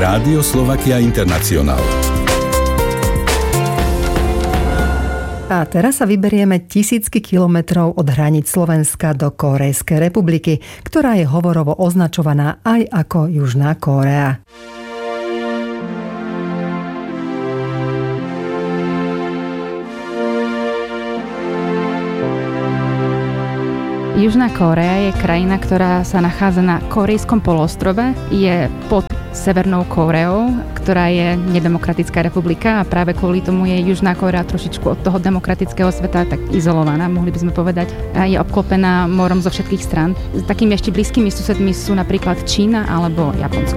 Rádio Slovakia International. A teraz sa vyberieme tisícky kilometrov od hraníc Slovenska do Kórejskej republiky, ktorá je hovorovo označovaná aj ako Južná Kórea. Južná Kórea je krajina, ktorá sa nachádza na Kórejskom poloostrove, je pod Severnou Kóreou, ktorá je nedemokratická republika a práve kvôli tomu je Južná Kórea trošičku od toho demokratického sveta tak izolovaná, mohli by sme povedať. A je obklopená morom zo všetkých strán. S takými ešte blízkymi susedmi sú napríklad Čína alebo Japonsko.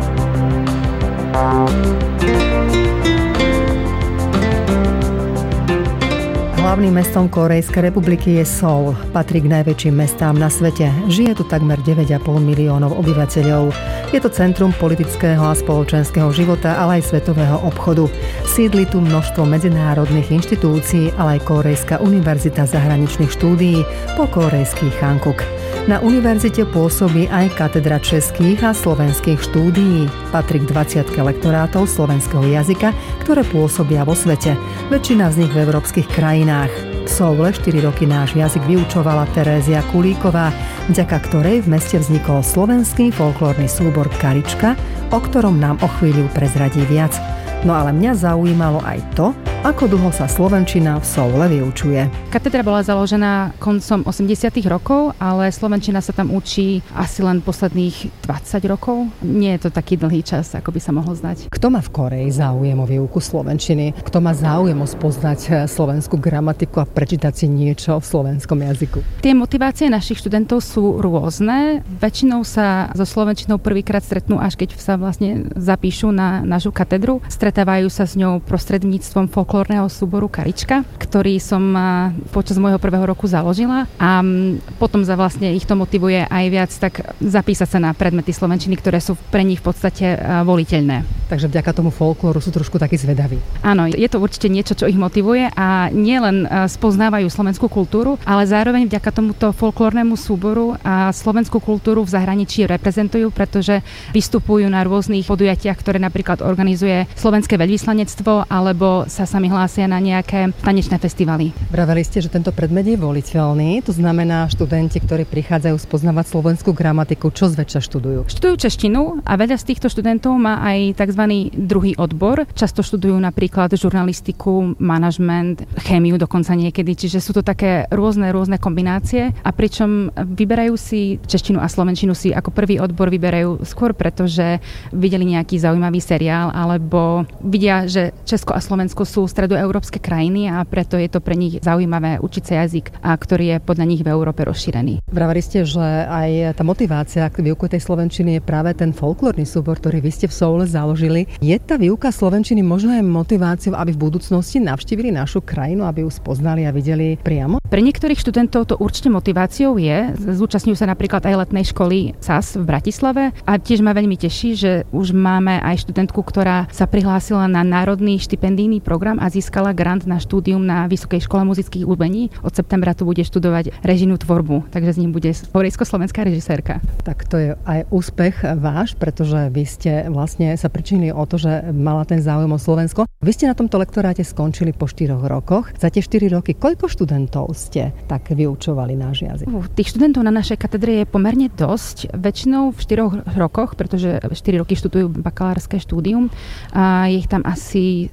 Hlavným mestom Kórejskej republiky je Seoul. Patrí k najväčším mestám na svete. Žije tu takmer 9,5 miliónov obyvateľov. Je to centrum politického a spoločenského života, ale aj svetového obchodu. Sídli tu množstvo medzinárodných inštitúcií, ale aj Kórejská univerzita zahraničných štúdií, po kórejský Hankuk. Na univerzite pôsobí aj katedra českých a slovenských štúdií. Patrí k 20 lektorátov slovenského jazyka, ktoré pôsobia vo svete. Väčšina z nich v európskych krajinách. V Soule 4 roky náš jazyk vyučovala Terézia Kulíková, vďaka ktorej v meste vznikol slovenský folklórny súbor Karička, o ktorom nám o chvíľu prezradí viac. No ale mňa zaujímalo aj to, ako dlho sa slovenčina v Soule vyučuje. Katedra bola založená koncom 80. rokov, ale slovenčina sa tam učí asi len posledných 20 rokov. Nie je to taký dlhý čas, ako by sa mohlo zdať. Kto má v Kórei záujem o výuku slovenčiny? Kto má záujem o spoznať slovenskú gramatiku a prečítať si niečo v slovenskom jazyku? Tie motivácie našich študentov sú rôzne. Väčšinou sa so slovenčinou prvýkrát stretnú, až keď sa vlastne zapíšu na našu katedru. Stretávajú sa s ňou prostredníctvom folklórneho súboru Karička, ktorý som počas môjho prvého roku založila a potom vlastne ich to motivuje aj viac tak zapísať sa na predmety slovenčiny, ktoré sú pre nich v podstate voliteľné. Takže vďaka tomu folklóru sú trošku takí zvedaví. Áno, je to určite niečo, čo ich motivuje a nielen spoznávajú slovenskú kultúru, ale zároveň vďaka tomuto folklórnemu súboru a slovenskú kultúru v zahraničí reprezentujú, pretože vystupujú na rôznych podujatiach, ktoré napríklad organizuje slovenské veľvyslanectvo alebo sa sami hlásia na nejaké tanečné festivaly. Vraveli ste, že tento predmet je voliteľný, to znamená študenti, ktorí prichádzajú spoznávať slovenskú gramatiku, čo zväčša študujú? Študujú češtinu a veľa z týchto študentov má aj tzv. Druhý odbor. Často študujú napríklad žurnalistiku, manažment, chémiu dokonca niekedy, čiže sú to také rôzne kombinácie a pričom vyberajú si češtinu a slovenčinu si ako prvý odbor vyberajú skôr preto, že videli nejaký zaujímavý seriál alebo vidia, že Česko a Slovensko sú stredoeurópske krajiny a preto je to pre nich zaujímavé učiť sa jazyk, ktorý je podľa nich v Európe rozšírený. Vravali ste, že aj tá motivácia k výuke tej slovenčiny je práve ten folklórny súbor, ktorý vy ste v Soule založili. Je tá výuka slovenčiny možno aj motiváciou, aby v budúcnosti navštívili našu krajinu, aby ju spoznali a videli priamo? Pre niektorých študentov to určite motiváciou je. Zúčastňujú sa napríklad aj letnej školy SAS v Bratislave a tiež ma veľmi teší, že už máme aj študentku, ktorá sa prihlásila na národný štipendijný program a získala grant na štúdium na Vysokej škole muzických umení. Od septembra tu bude študovať režijnú tvorbu, takže z ním bude korejsko-slovenská režisérka. Tak to je aj úspech váš, pretože vy ste vlastne sa pričinili o to, že mala ten záujem o Slovensko. Vy ste na tomto lektoráte skončili po 4 rokoch. Za tie 4 roky koľko študentov ste tak vyučovali náš jazyk? Tých študentov na našej katedre je pomerne dosť. Väčšinou v 4 rokoch, pretože 4 roky študujú bakalárske štúdium. A je ich tam asi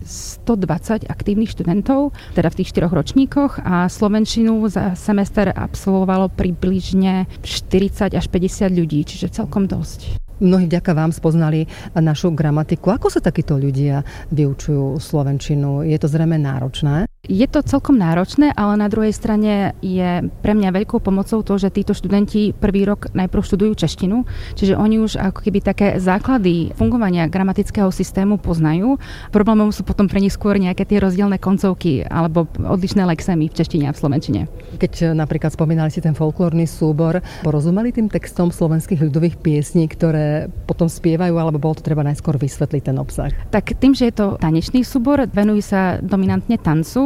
120 aktívnych študentov, teda v tých 4 ročníkoch a slovenčinu za semester absolvovalo približne 40 až 50 ľudí, čiže celkom dosť. Mnohí vďaka vám spoznali našu gramatiku. Ako sa takíto ľudia vyučujú slovenčinu? Je to zrejme náročné? Je to celkom náročné, ale na druhej strane je pre mňa veľkou pomocou to, že títo študenti prvý rok najprv študujú češtinu, čiže oni už ako keby také základy fungovania gramatického systému poznajú. Problémom sú potom pre nich skôr nejaké tie rozdielne koncovky alebo odlišné lexemy v češtine a v slovenčine. Keď napríklad spomínali si ten folklórny súbor, porozumeli tým textom slovenských ľudových piesní, ktoré potom spievajú, alebo bolo to treba najskôr vysvetliť ten obsah? Tak tým, že je to tanečný súbor, venujú sa dominantne tancu,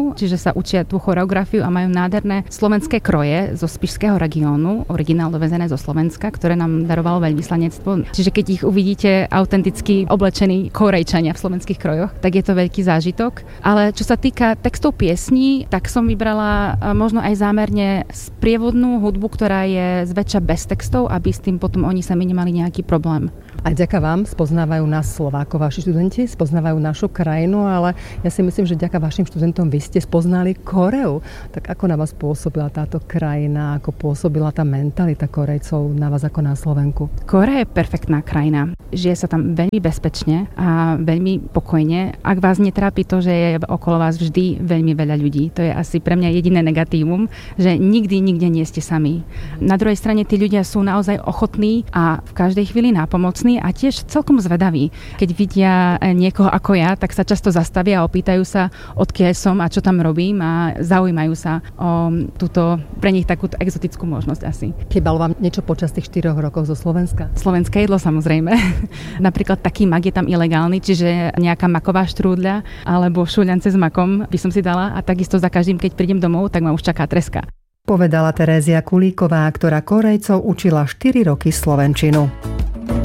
Slovensku, čiže sa učia tú choreografiu a majú nádherné slovenské kroje zo spišského regiónu, originál dovezené zo Slovenska, ktoré nám darovalo veľvyslanectvo. Čiže keď ich uvidíte autenticky oblečení Kórejčania v slovenských krojoch, tak je to veľký zážitok. Ale čo sa týka textov piesní, tak som vybrala možno aj zámerne sprievodnú hudbu, ktorá je zväčša bez textov, aby s tým potom oni sami nemali nejaký problém. A ďaká vám spoznávajú nás Slovákov, vaši študenti, spoznávajú našu krajinu, ale ja si myslím, že ďaká vašim študentom vy ste spoznali Kóreu. Tak ako na vás pôsobila táto krajina, ako pôsobila tá mentalita Kórejcov na vás ako na Slovenku? Kórea je perfektná krajina. Žije sa tam veľmi bezpečne a veľmi pokojne. Ak vás netrápi to, že je okolo vás vždy veľmi veľa ľudí. To je asi pre mňa jediné negatívum, že nikde nie ste sami. Na druhej strane tí ľudia sú naozaj ochotní a v každej chvíli nápomocní a tiež celkom zvedaví. Keď vidia niekoho ako ja, tak sa často zastavia a opýtajú sa, odkiaľ som a čo tam robím a zaujímajú sa o túto pre nich takúto exotickú možnosť asi. Chýbalo vám niečo počas tých 4 rokov zo Slovenska? Slovenské jedlo samozrejme. Napríklad taký mak je tam ilegálny, čiže nejaká maková štrúdľa alebo šúľance s makom by som si dala a takisto za každým, keď prídem domov, tak ma už čaká treska. Povedala Terézia Kulíková, ktorá Kórejcov učila 4 roky slovenčinu.